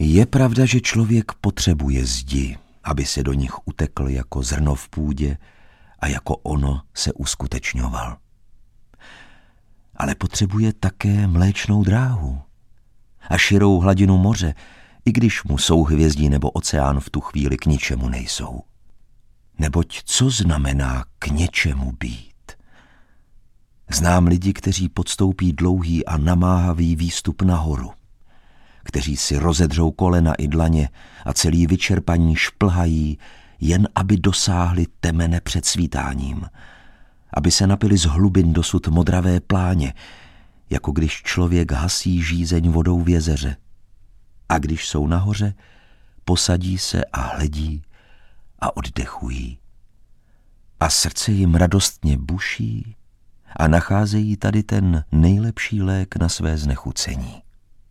Je pravda, že člověk potřebuje zdi, aby se do nich utekl jako zrno v půdě a jako ono se uskutečňoval. Ale potřebuje také mléčnou dráhu a širou hladinu moře, i když mu souhvězdí nebo oceán v tu chvíli k ničemu nejsou. Neboť co znamená k něčemu být? Znám lidi, kteří podstoupí dlouhý a namáhavý výstup nahoru, kteří si rozedřou kolena i dlaně a celý vyčerpaní šplhají, jen aby dosáhli temene před svítáním, aby se napili z hlubin dosud modravé pláně, jako když člověk hasí žízeň vodou v jezeře. A když jsou nahoře, posadí se a hledí a oddechují. A srdce jim radostně buší a nacházejí tady ten nejlepší lék na své znechucení.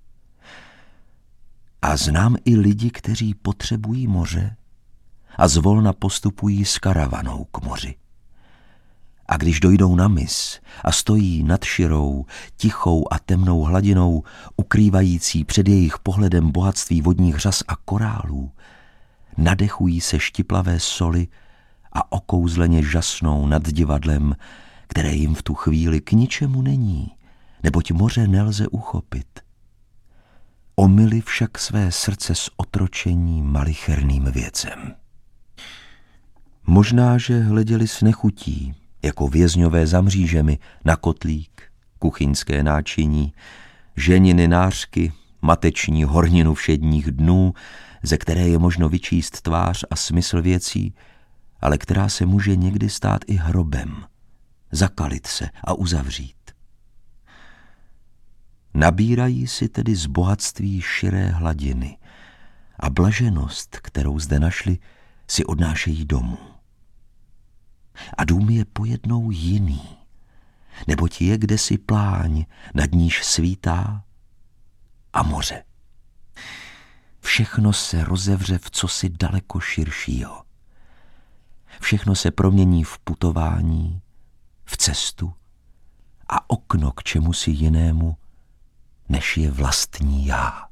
A znám i lidi, kteří potřebují moře a zvolna postupují s karavanou k moři. A když dojdou na mys a stojí nad širou, tichou a temnou hladinou, ukrývající před jejich pohledem bohatství vodních řas a korálů, nadechují se štiplavé soli a okouzleně žasnou nad divadlem, které jim v tu chvíli k ničemu není, neboť moře nelze uchopit. Omyli však své srdce z otročení malicherným věcem. Možná, že hleděli s nechutí, jako vězňové za mřížemi, na kotlík, kuchyňské náčiní, ženiny nářky, mateční horninu všedních dnů, ze které je možno vyčíst tvář a smysl věcí, ale která se může někdy stát i hrobem, zakalit se a uzavřít. Nabírají si tedy z bohatství širé hladiny a blaženost, kterou zde našli, si odnášejí domů. A dům je pojednou jiný, neboť je kdesi pláň, nad níž svítá a moře. Všechno se rozevře v cosi daleko širšího. Všechno se promění v putování, v cestu a okno k čemusi jinému, než je vlastní já.